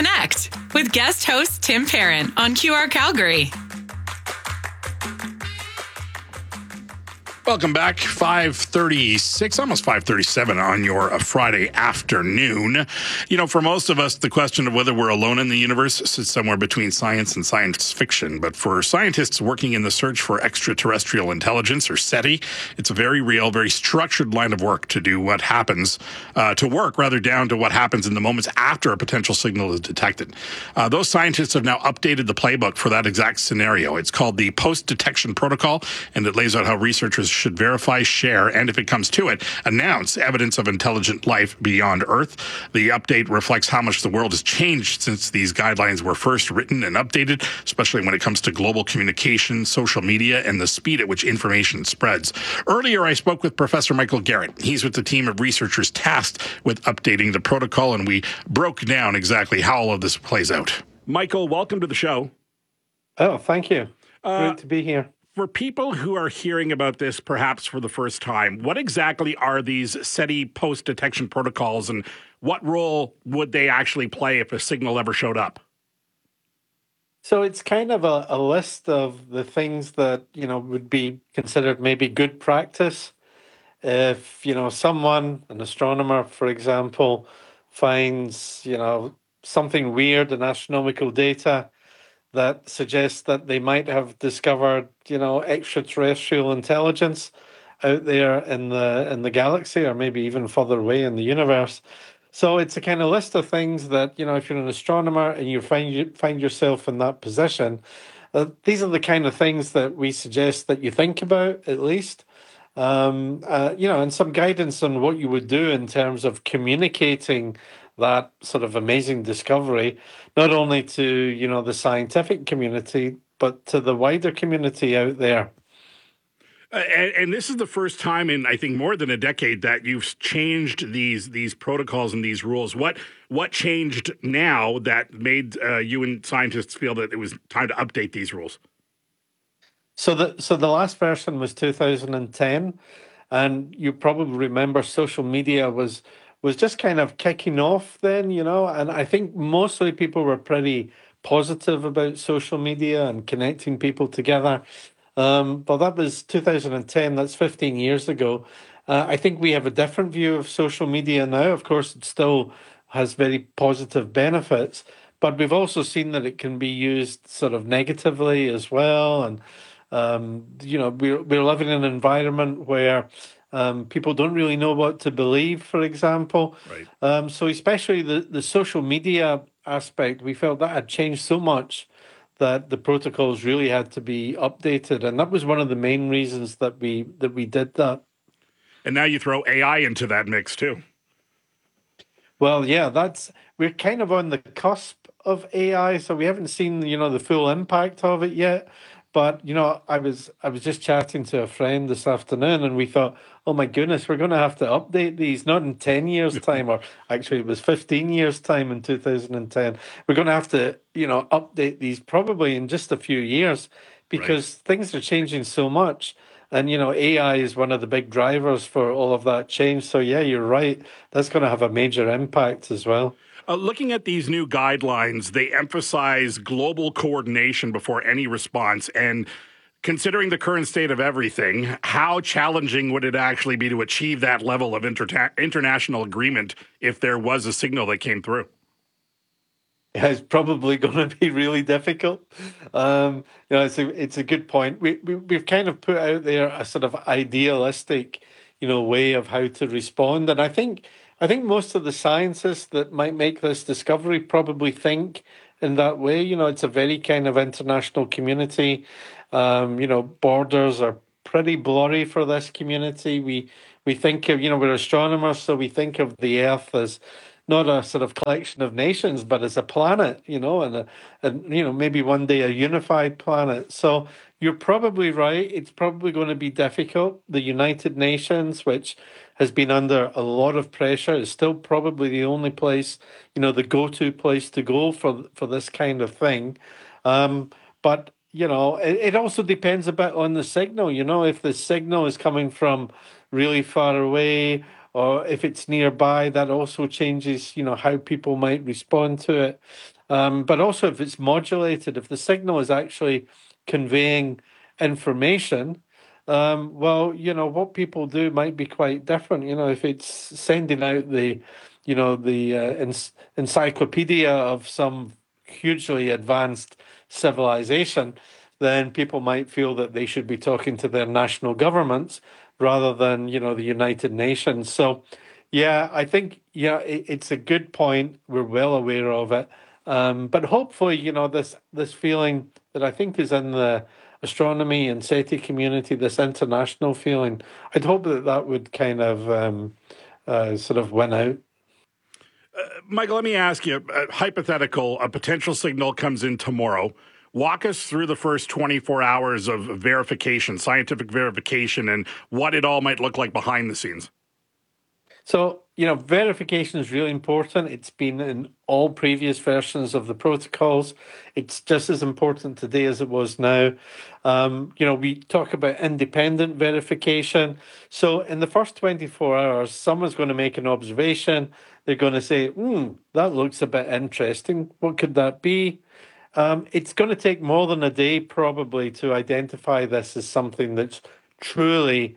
Connect with guest host Tim Parent on QR Calgary. Welcome back. 5:36, almost 5:37 on your Friday afternoon. You know, for most of us, the question of whether we're alone in the universe sits somewhere between science and science fiction. But for scientists working in the search for extraterrestrial intelligence, or SETI, it's a very real, very structured line of work to do what happens, to work rather down to what happens in the moments after a potential signal is detected. Those scientists have now updated the playbook for that exact scenario. It's called the Post-Detection Protocol, and it lays out how researchers should verify, share, and if it comes to it, announce evidence of intelligent life beyond Earth. The update reflects how much the world has changed since these guidelines were first written and updated, especially when it comes to global communication, social media, and the speed at which information spreads. Earlier, I spoke with Professor Michael Garrett. He's with the team of researchers tasked with updating the protocol, and we broke down exactly how all of this plays out. Michael, welcome to the show. Oh, thank you. Great to be here. For people who are hearing about this perhaps for the first time, what exactly are these SETI post-detection protocols, and what role would they actually play if a signal ever showed up? So it's kind of a list of the things that, would be considered maybe good practice. If, someone, an astronomer, for example, finds, something weird in astronomical data that suggests that they might have discovered, extraterrestrial intelligence out there in the galaxy, or maybe even further away in the universe. So it's a kind of list of things that, if you're an astronomer and you find yourself in that position, these are the kind of things that we suggest that you think about, at least. And some guidance on what you would do in terms of communicating that sort of amazing discovery, not only to, the scientific community, but to the wider community out there. And this is the first time in, I think, more than a decade that you've changed these protocols and these rules. What changed now that made you and scientists feel that it was time to update these rules? So the last version was 2010, and you probably remember social media was just kind of kicking off then, and I think mostly people were pretty positive about social media and connecting people together. But that was 2010, that's 15 years ago. I think we have a different view of social media now. Of course, it still has very positive benefits, but we've also seen that it can be used sort of negatively as well. And, we're living in an environment where people don't really know what to believe, for example. Right. So especially the social media aspect, we felt that had changed so much that the protocols really had to be updated. And that was one of the main reasons that we did that. And now you throw AI into that mix too. Well, yeah, we're kind of on the cusp of AI, so we haven't seen, the full impact of it yet. But, I was just chatting to a friend this afternoon, and we thought, oh my goodness, we're going to have to update these, not in 10 years' time, or actually it was 15 years' time in 2010. We're going to have to, update these probably in just a few years, because things are changing so much. And, AI is one of the big drivers for all of that change. So, yeah, you're right. That's going to have a major impact as well. Looking at these new guidelines, they emphasize global coordination before any response. And considering the current state of everything, how challenging would it actually be to achieve that level of international agreement if there was a signal that came through? Yeah, it's probably going to be really difficult. It's a good point. We've kind of put out there a sort of idealistic, way of how to respond, and I think most of the scientists that might make this discovery probably think in that way. It's a very kind of international community. Borders are pretty blurry for this community. We think of, we're astronomers, so we think of the Earth as not a sort of collection of nations, but as a planet, and maybe one day a unified planet. So you're probably right. It's probably going to be difficult. The United Nations, which has been under a lot of pressure, is still probably the only place, the go-to place to go for this kind of thing. But it also depends a bit on the signal. If the signal is coming from really far away, or if it's nearby, that also changes, how people might respond to it. But also if it's modulated, if the signal is actually conveying information, well, what people do might be quite different. If it's sending out the encyclopedia of some hugely advanced civilization, then people might feel that they should be talking to their national governments rather than, the United Nations. So, yeah, I think, it's a good point. We're well aware of it. But hopefully, this feeling that I think is in the astronomy and SETI community, this international feeling, I'd hope that would kind of sort of win out. Michael, let me ask you, hypothetical, a potential signal comes in tomorrow. Walk us through the first 24 hours of verification, scientific verification, and what it all might look like behind the scenes. So, verification is really important. It's been in all previous versions of the protocols. It's just as important today as it was now. We talk about independent verification. So in the first 24 hours, someone's going to make an observation. They're going to say, that looks a bit interesting. What could that be? It's going to take more than a day probably to identify this as something that's truly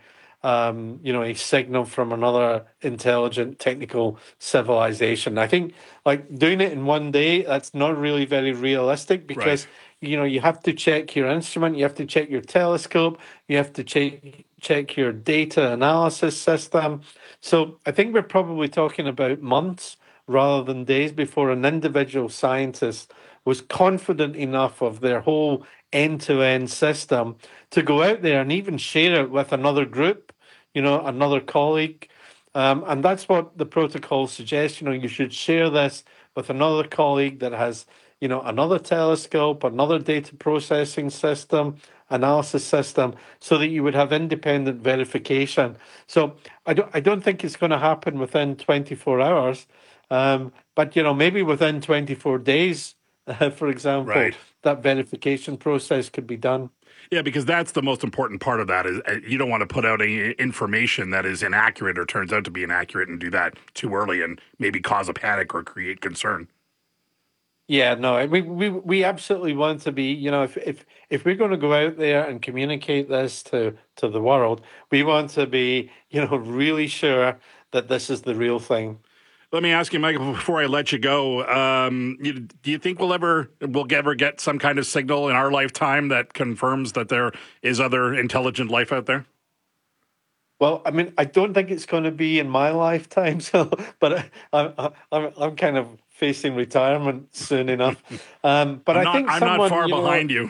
a signal from another intelligent technical civilization. I think like doing it in one day, that's not really very realistic because, you have to check your instrument, you have to check your telescope, you have to check your data analysis system. So I think we're probably talking about months rather than days before an individual scientist was confident enough of their whole end-to-end system to go out there and even share it with another group, another colleague. And that's what the protocol suggests. You should share this with another colleague that has, another telescope, another data processing system, analysis system, so that you would have independent verification. So I don't think it's going to happen within 24 hours. But, maybe within 24 days, for example, that verification process could be done. Yeah, because that's the most important part of that is you don't want to put out any information that is inaccurate or turns out to be inaccurate and do that too early and maybe cause a panic or create concern. Yeah, no, we absolutely want to be, if we're going to go out there and communicate this to the world, we want to be, really sure that this is the real thing. Let me ask you, Michael, before I let you go, do you think we'll ever get some kind of signal in our lifetime that confirms that there is other intelligent life out there? Well, I mean, I don't think it's going to be in my lifetime, but I'm kind of facing retirement soon enough. But I think I'm not far behind you.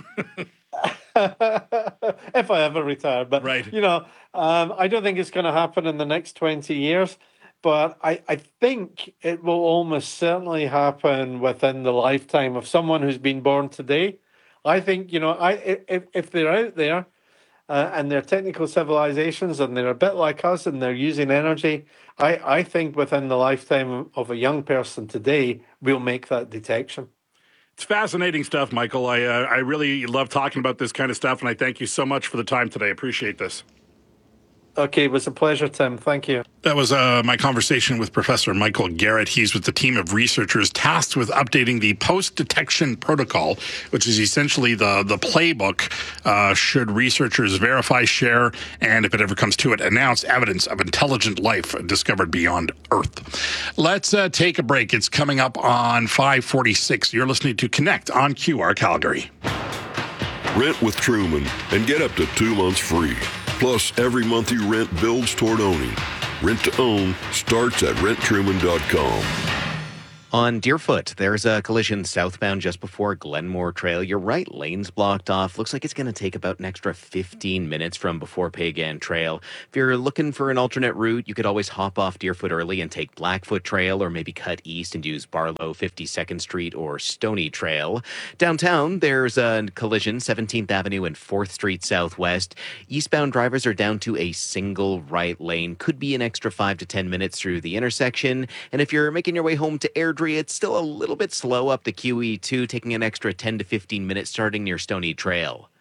If I ever retire, but I don't think it's going to happen in the next 20 years. But I think it will almost certainly happen within the lifetime of someone who's been born today. I think, if they're out there and they're technical civilizations and they're a bit like us and they're using energy, I think within the lifetime of a young person today, we'll make that detection. It's fascinating stuff, Michael. I really love talking about this kind of stuff, and I thank you so much for the time today. I appreciate this. Okay, it was a pleasure, Tim. Thank you. That was my conversation with Professor Michael Garrett. He's with the team of researchers tasked with updating the post-detection protocol, which is essentially the playbook should researchers verify, share, and if it ever comes to it, announce evidence of intelligent life discovered beyond Earth. Let's take a break. It's coming up on 5:46. You're listening to Connect on QR Calgary. Rent with Truman and get up to 2 months free. Plus, every month you rent builds toward owning. Rent to own starts at renttruman.com. On Deerfoot, there's a collision southbound just before Glenmore Trail. You're right, lane's blocked off. Looks like it's going to take about an extra 15 minutes from before Pagan Trail. If you're looking for an alternate route, you could always hop off Deerfoot early and take Blackfoot Trail, or maybe cut east and use Barlow 52nd Street or Stony Trail. Downtown, there's a collision, 17th Avenue and 4th Street Southwest. Eastbound drivers are down to a single right lane. Could be an extra 5 to 10 minutes through the intersection. And if you're making your way home to Airdrie, it's still a little bit slow up the QE2, taking an extra 10 to 15 minutes starting near Stony Trail.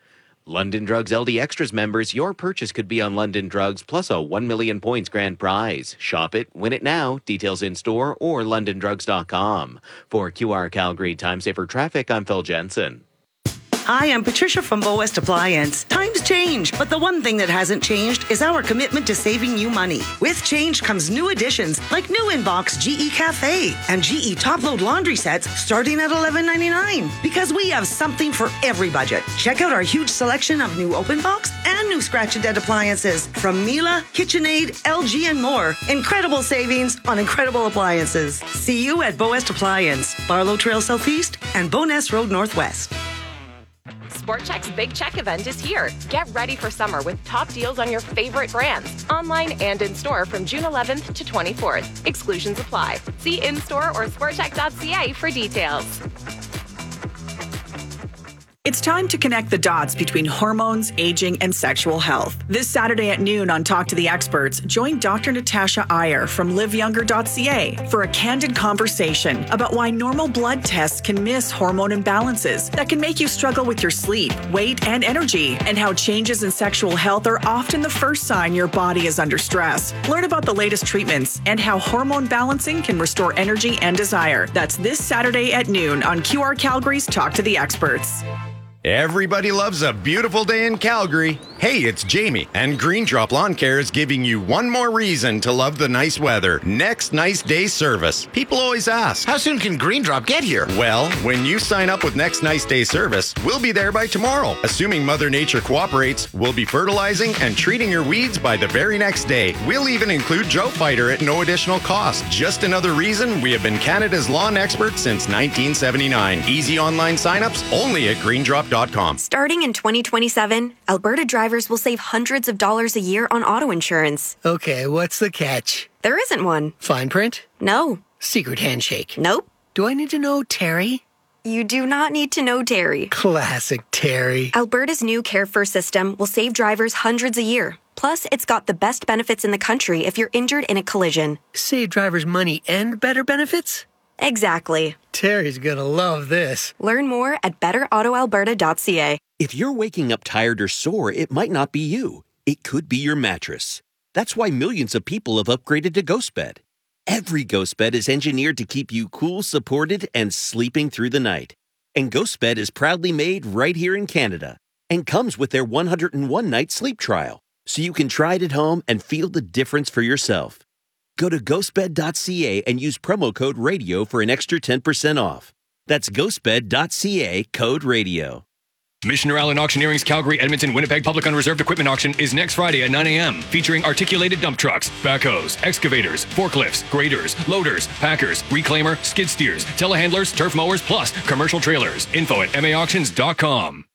London Drugs LD Extras members, your purchase could be on London Drugs plus a 1 million points grand prize. Shop it, win it now. Details in store or londondrugs.com. For QR Calgary Time Saver Traffic, I'm Phil Jensen. Hi, I'm Patricia from Bow West Appliance. Times change, but the one thing that hasn't changed is our commitment to saving you money. With change comes new additions like new Inbox GE Cafe and GE Top Load laundry sets starting at $11.99 because we have something for every budget. Check out our huge selection of new open box and new scratch and dent appliances from Miele, KitchenAid, LG, and more. Incredible savings on incredible appliances. See you at Bow West Appliance, Barlow Trail Southeast and Bowness Road Northwest. Sport Chek's Big Check event is here. Get ready for summer with top deals on your favorite brands, online and in-store from June 11th to 24th. Exclusions apply. See in-store or sportchek.ca for details. It's time to connect the dots between hormones, aging, and sexual health. This Saturday at noon on Talk to the Experts, join Dr. Natasha Iyer from liveyounger.ca for a candid conversation about why normal blood tests can miss hormone imbalances that can make you struggle with your sleep, weight, and energy, and how changes in sexual health are often the first sign your body is under stress. Learn about the latest treatments and how hormone balancing can restore energy and desire. That's this Saturday at noon on QR Calgary's Talk to the Experts. Everybody loves a beautiful day in Calgary. Hey, it's Jamie, and Green Drop Lawn Care is giving you one more reason to love the nice weather. Next Nice Day service. People always ask, how soon can Green Drop get here? Well, when you sign up with Next Nice Day service, we'll be there by tomorrow. Assuming Mother Nature cooperates, we'll be fertilizing and treating your weeds by the very next day. We'll even include Drought Fighter at no additional cost. Just another reason we have been Canada's lawn experts since 1979. Easy online signups only at greendrop.com. Starting in 2027, Alberta drivers will save hundreds of dollars a year on auto insurance. Okay, what's the catch? There isn't one. Fine print? No. Secret handshake? Nope. Do I need to know Terry? You do not need to know Terry. Classic Terry. Alberta's new Care First system will save drivers hundreds a year. Plus, it's got the best benefits in the country if you're injured in a collision. Save drivers money and better benefits? Exactly. Terry's gonna love this. Learn more at betterautoalberta.ca. If you're waking up tired or sore, it might not be you. It could be your mattress. That's why millions of people have upgraded to GhostBed. Every GhostBed is engineered to keep you cool, supported, and sleeping through the night. And GhostBed is proudly made right here in Canada and comes with their 101-night sleep trial, so you can try it at home and feel the difference for yourself. Go to ghostbed.ca and use promo code RADIO for an extra 10% off. That's ghostbed.ca, code RADIO. Missioner Allen Auctioneering's Calgary, Edmonton, Winnipeg Public Unreserved Equipment Auction is next Friday at 9 a.m. featuring articulated dump trucks, backhoes, excavators, forklifts, graders, loaders, packers, reclaimer, skid steers, telehandlers, turf mowers, plus commercial trailers. Info at maauctions.com.